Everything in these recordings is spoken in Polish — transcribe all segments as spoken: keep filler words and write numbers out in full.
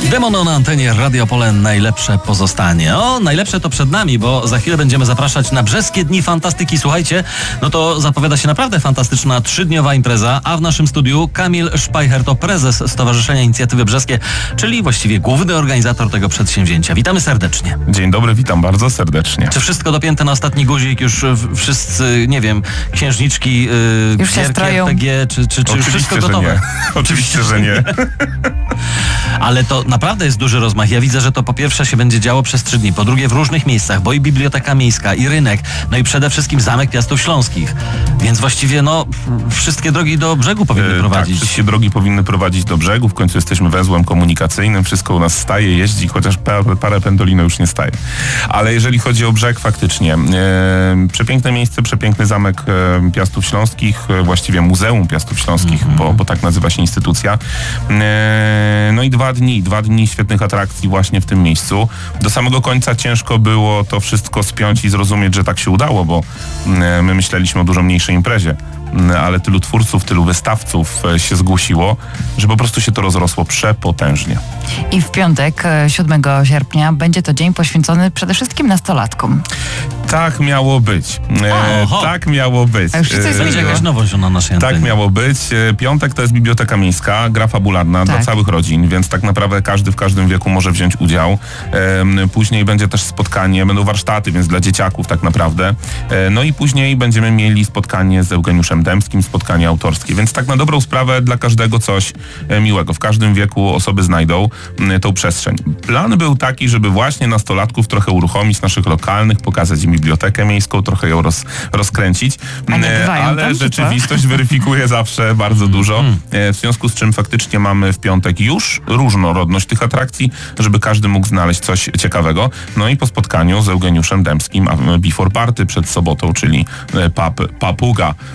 Demono na antenie Radio Polen, najlepsze pozostanie. O, najlepsze to przed nami, bo za chwilę będziemy zapraszać na Brzeskie Dni Fantastyki. Słuchajcie, no to zapowiada się naprawdę fantastyczna trzydniowa impreza, a w naszym studiu Kamil Szpajcher, to prezes Stowarzyszenia Inicjatywy Brzeskie, czyli właściwie główny organizator tego przedsięwzięcia. Witamy serdecznie. Dzień dobry, witam bardzo serdecznie. Czy wszystko dopięte na ostatni guzik? Już wszyscy, nie wiem, księżniczki, yy, już się stroją. R P G, czy, czy, czy wszystko gotowe? Nie. Oczywiście, że nie. Ale to naprawdę jest duży rozmach. Ja widzę, że to po pierwsze się będzie działo przez trzy dni, po drugie w różnych miejscach, bo i Biblioteka Miejska, i rynek, no i przede wszystkim Zamek Piastów Śląskich. Więc właściwie no wszystkie drogi do brzegu powinny e, prowadzić. Tak, wszystkie drogi powinny prowadzić do brzegu. W końcu jesteśmy węzłem komunikacyjnym, wszystko u nas staje, jeździ, chociaż parę, parę pendolino już nie staje. Ale jeżeli chodzi o brzeg, faktycznie e, przepiękne miejsce, przepiękny Zamek e, Piastów Śląskich, e, właściwie Muzeum Piastów Śląskich, mm-hmm. bo, bo tak nazywa się instytucja. E, no i dwa dni, dwa dni świetnych atrakcji właśnie w tym miejscu. Do samego końca ciężko było to wszystko spiąć i zrozumieć, że tak się udało, bo e, my myśleliśmy o dużo mniejszej imprezie, ale tylu twórców, tylu wystawców się zgłosiło, że po prostu się to rozrosło przepotężnie. I w piątek, siódmego sierpnia, będzie to dzień poświęcony przede wszystkim nastolatkom. Tak miało być. E, tak miało być. A już wszyscy To będzie jakaś nowość na naszej antenie. Tak miało być. E, piątek to jest Biblioteka Miejska, gra fabularna tak. dla całych rodzin, więc tak naprawdę każdy w każdym wieku może wziąć udział. E, później będzie też spotkanie, będą warsztaty, więc dla dzieciaków tak naprawdę. E, no i później będziemy mieli spotkanie z Eugeniuszem Dębskim, spotkanie autorskie, więc tak na dobrą sprawę dla każdego coś e, miłego. W każdym wieku osoby znajdą e, tą przestrzeń. Plan był taki, żeby właśnie nastolatków trochę uruchomić, naszych lokalnych, pokazać im Bibliotekę Miejską, trochę ją roz, rozkręcić, e, ale tam, rzeczywistość weryfikuje zawsze bardzo dużo, e, w związku z czym faktycznie mamy w piątek już różnorodność tych atrakcji, żeby każdy mógł znaleźć coś ciekawego. No i po spotkaniu z Eugeniuszem Dębskim, a before party przed sobotą, czyli pub, Papuga, e,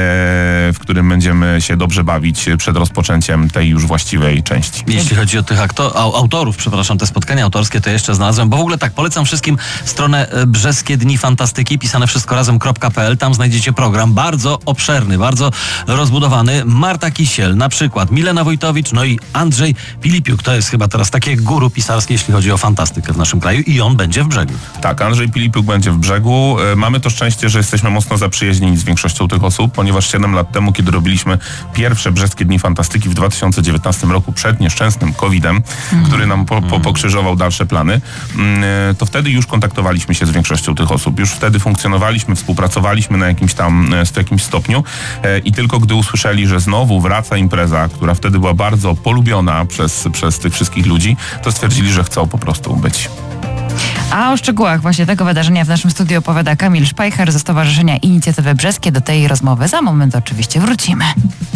w którym będziemy się dobrze bawić przed rozpoczęciem tej już właściwej części. Jeśli chodzi o tych akto- autorów, przepraszam, te spotkania autorskie, to jeszcze znalazłem, bo w ogóle tak, polecam wszystkim stronę Brzeskie Dni Fantastyki, pisane wszystko razem kropka pe el, tam znajdziecie program bardzo obszerny, bardzo rozbudowany. Marta Kisiel na przykład, Milena Wojtowicz, no i Andrzej Pilipiuk, to jest chyba teraz takie guru pisarskie, jeśli chodzi o fantastykę w naszym kraju, i on będzie w Brzegu. Tak, Andrzej Pilipiuk będzie w Brzegu. Mamy to szczęście, że jesteśmy mocno zaprzyjaźnieni z większością tych osób, ponieważ siedem lat temu, kiedy robiliśmy pierwsze Brzeskie Dni Fantastyki w dwa tysiące dziewiętnastym roku przed nieszczęsnym kowidem, mm. który nam po, po, pokrzyżował dalsze plany, to wtedy już kontaktowaliśmy się z większością tych osób. Już wtedy funkcjonowaliśmy, współpracowaliśmy na jakimś tam, w jakimś stopniu i tylko gdy usłyszeli, że znowu wraca impreza, która wtedy była bardzo polubiona przez, przez tych wszystkich ludzi, to stwierdzili, że chcą po prostu być. A o szczegółach właśnie tego wydarzenia w naszym studiu opowiada Kamil Szpajcher ze Stowarzyszenia Inicjatywy Brzeskie. Do tej rozmowy za moment oczywiście wrócimy.